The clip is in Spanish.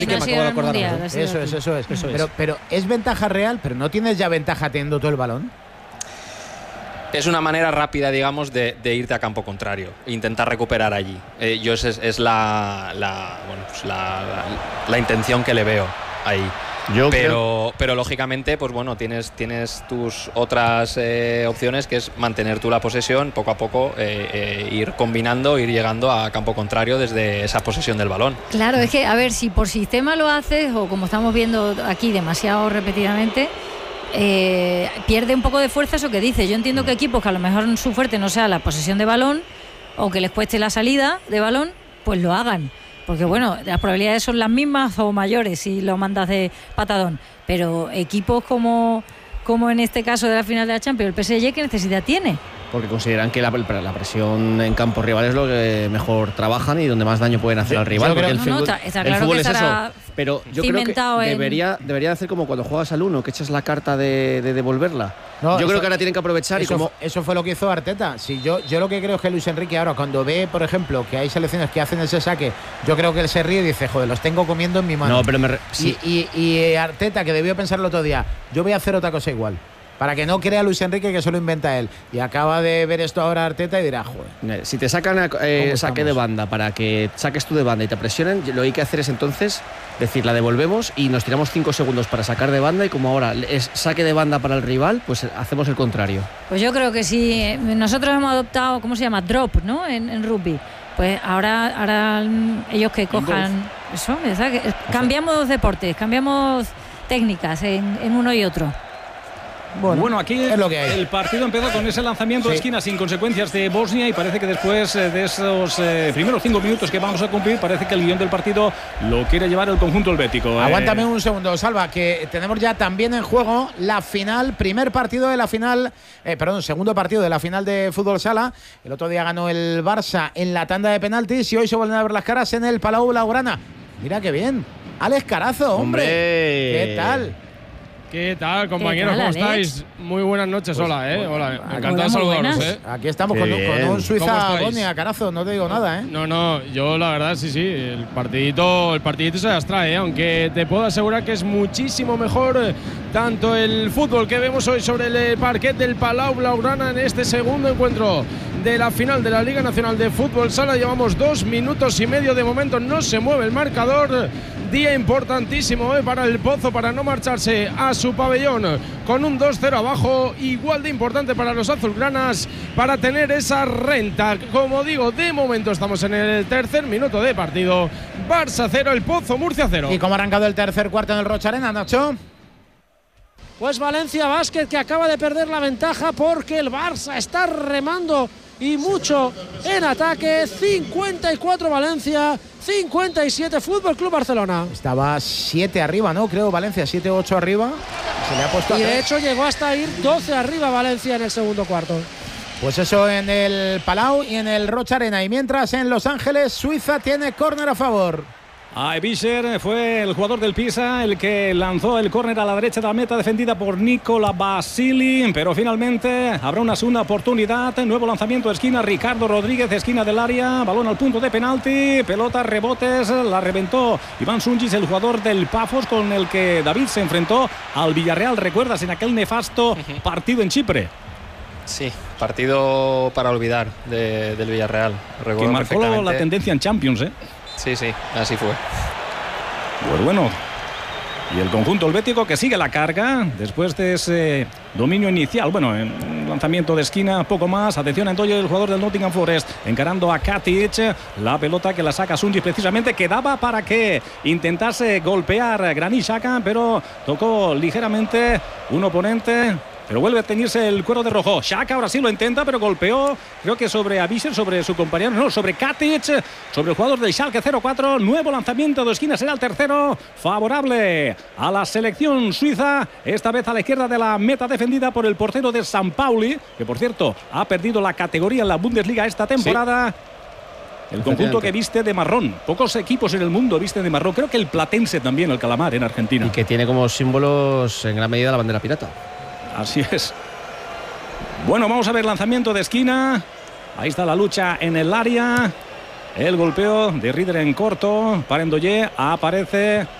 Que me acabo de acordar. Eso es. Pero es ventaja real, pero no tienes ya ventaja teniendo todo el balón. Es una manera rápida, digamos, de irte a campo contrario e intentar recuperar allí. Esa es la intención que le veo ahí. Pero lógicamente, pues bueno, tienes tus otras opciones, que es mantener tú la posesión, poco a poco ir combinando, ir llegando a campo contrario desde esa posesión del balón. Claro, es que, a ver, si por sistema lo haces, o como estamos viendo aquí demasiado repetidamente, pierde un poco de fuerza eso que dice. Yo entiendo que equipos que a lo mejor su fuerte no sea la posesión de balón, o que les cueste la salida de balón, pues lo hagan. Porque bueno, las probabilidades son las mismas o mayores si lo mandas de patadón. Pero equipos como en este caso de la final de la Champions, el PSG, ¿qué necesidad tiene? Porque consideran que la presión en campos rivales es lo que mejor trabajan y donde más daño pueden hacer al rival. Porque el fútbol es eso. Pero yo creo que debería hacer como cuando juegas al 1, que echas la carta de devolverla. Yo creo que ahora tienen que aprovechar. Eso fue lo que hizo Arteta. Yo lo que creo es que Luis Enrique ahora, cuando ve, por ejemplo, que hay selecciones que hacen ese saque, yo creo que él se ríe y dice, joder, los tengo comiendo en mi mano. No, pero y Arteta, que debió pensarlo otro día, yo voy a hacer otra cosa igual. Para que no crea Luis Enrique que solo inventa él. Y acaba de ver esto ahora Arteta y dirá, joder. Si te sacan saque de banda para que saques tú de banda y te presionen, lo que hay que hacer es entonces decir, la devolvemos y nos tiramos 5 segundos para sacar de banda, y como ahora es saque de banda para el rival, pues hacemos el contrario. Pues yo creo que si nosotros hemos adoptado, ¿cómo se llama? Drop, ¿no? En rugby. Pues ahora ellos que cojan eso, cambiamos deportes, cambiamos técnicas en uno y otro. Bueno, aquí es lo que hay. El partido empezó con ese lanzamiento de esquina sin consecuencias de Bosnia, y parece que después de esos primeros 5 minutos que vamos a cumplir, parece que el guión del partido lo quiere llevar el conjunto helvético. Aguántame un segundo, Salva, que tenemos ya también en juego la final, segundo partido de la final de fútbol sala. El otro día ganó el Barça en la tanda de penaltis y hoy se vuelven a ver las caras en el Palau Blaugrana. Mira qué bien, Alex Carazo, hombre. ¿Qué tal? ¿Qué tal, compañeros? ¿Cómo estáis? Muy buenas noches, hola, Hola, encantado de saludaros, Aquí estamos con un Suiza-Bosnia, Carazo, no te digo nada, No, yo la verdad, sí, el partidito se las trae, aunque te puedo asegurar que es muchísimo mejor tanto el fútbol que vemos hoy sobre el parquet del Palau Blaugrana en este segundo encuentro de la final de la Liga Nacional de Fútbol Sala. Llevamos 2 minutos y medio, de momento no se mueve el marcador. Día importantísimo para el Pozo, para no marcharse a su pabellón con un 2-0 abajo, igual de importante para los azulgranas para tener esa renta. Como digo, de momento estamos en el tercer minuto de partido. Barça 0, el Pozo Murcia 0. ¿Y cómo ha arrancado el tercer cuarto en el Rocha Arena, Nacho? Pues Valencia Basket, que acaba de perder la ventaja porque el Barça está remando y mucho en ataque. 54 Valencia, 57 Fútbol Club Barcelona. Estaba 7 arriba, ¿no? Creo Valencia, 7-8 arriba. Se le ha puesto y de hecho llegó hasta ir 12 arriba Valencia en el segundo cuarto. Pues eso en el Palau y en el Rocha Arena. Y mientras en Los Ángeles, Suiza tiene córner a favor. Visser fue el jugador del Pisa el que lanzó el córner a la derecha de la meta, defendida por Nicola Basili, pero finalmente habrá una segunda oportunidad. Nuevo lanzamiento de esquina, Ricardo Rodríguez, esquina del área, balón al punto de penalti, pelota, rebotes, la reventó Iván Sungis, el jugador del Pafos con el que David se enfrentó al Villarreal, ¿recuerdas? En aquel nefasto partido en Chipre. Sí, partido para olvidar del Villarreal. Que marcó la tendencia en Champions, Sí, así fue. Pues bueno, y el conjunto helvético que sigue la carga después de ese dominio inicial. Bueno, en lanzamiento de esquina, poco más. Atención a Entoyo, el jugador del Nottingham Forest, encarando a Katic. La pelota que la saca Sungis precisamente, que daba para que intentase golpear Granit Xhaka, pero tocó ligeramente un oponente. Pero vuelve a teñirse el cuero de rojo. Xhaka ahora sí lo intenta, pero golpeó, creo que sobre Avisser, sobre su compañero, no, sobre Katic, sobre el jugador del Schalke 04. Nuevo lanzamiento de esquina, será el tercero, favorable a la selección suiza, esta vez a la izquierda de la meta, defendida por el portero de San Pauli, que por cierto ha perdido la categoría en la Bundesliga esta temporada. Sí. El conjunto que viste de marrón. Pocos equipos en el mundo visten de marrón. Creo que el Platense también, el Calamar, en Argentina. Y que tiene como símbolos en gran medida la bandera pirata. Así es. Bueno, vamos a ver lanzamiento de esquina. Ahí está la lucha en el área. El golpeo de Rieder en corto para Ndoye. Aparece